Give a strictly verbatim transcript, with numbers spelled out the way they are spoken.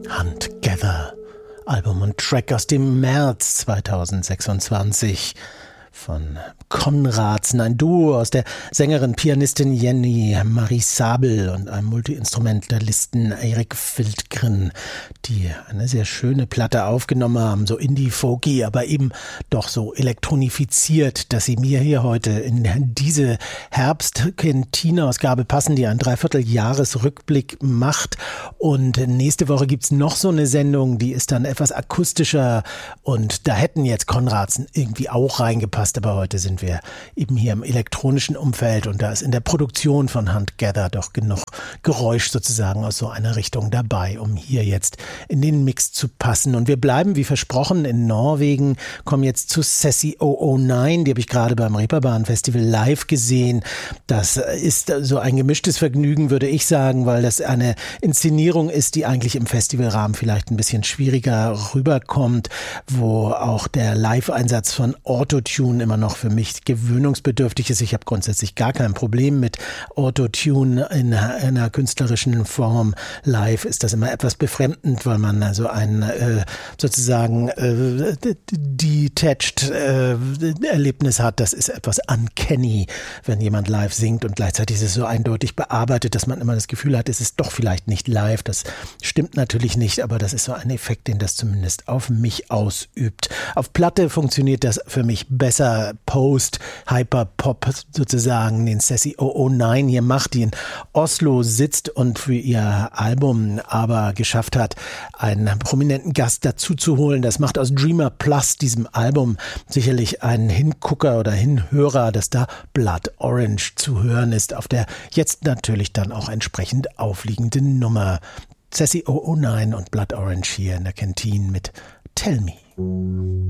Huntogether, Album und Track aus dem März zweitausendsechsundzwanzig von Konradsen, ein Duo aus der Sängerin, Pianistin Jenny Marie Sabel und einem Multiinstrumentalisten Erik Fildgren, die eine sehr schöne Platte aufgenommen haben, so Indie-Folky, aber eben doch so elektronifiziert, dass sie mir hier heute in diese Herbst-Kentine-Ausgabe passen, die einen Dreivierteljahresrückblick macht. Und nächste Woche gibt's noch so eine Sendung, die ist dann etwas akustischer und da hätten jetzt Konradsen irgendwie auch reingepasst. Aber heute sind wir eben hier im elektronischen Umfeld und da ist in der Produktion von Huntogether doch genug Geräusch sozusagen aus so einer Richtung dabei, um hier jetzt in den Mix zu passen. Und wir bleiben wie versprochen in Norwegen, kommen jetzt zu Sassy null null neun, die habe ich gerade beim Reeperbahn Festival live gesehen. Das ist so ein gemischtes Vergnügen, würde ich sagen, weil das eine Inszenierung ist, die eigentlich im Festivalrahmen vielleicht ein bisschen schwieriger rüberkommt, wo auch der Live-Einsatz von Autotune immer noch für mich gewöhnungsbedürftig ist. Ich habe grundsätzlich gar kein Problem mit Autotune in einer künstlerischen Form. Live ist das immer etwas befremdend, weil man also ein äh, sozusagen äh, detached äh, Erlebnis hat. Das ist etwas uncanny, wenn jemand live singt und gleichzeitig ist es so eindeutig bearbeitet, dass man immer das Gefühl hat, es ist doch vielleicht nicht live. Das stimmt natürlich nicht, aber das ist so ein Effekt, den das zumindest auf mich ausübt. Auf Platte funktioniert das für mich besser. Post, Hyperpop sozusagen, den Sassy null null neun hier macht, die in Oslo sitzt und für ihr Album aber geschafft hat, einen prominenten Gast dazu zu holen. Das macht aus Dreamer Plus, diesem Album, sicherlich einen Hingucker oder Hinhörer, dass da Blood Orange zu hören ist, auf der jetzt natürlich dann auch entsprechend aufliegenden Nummer. Sassy null null neun und Blood Orange hier in der Kentine mit Tell Me.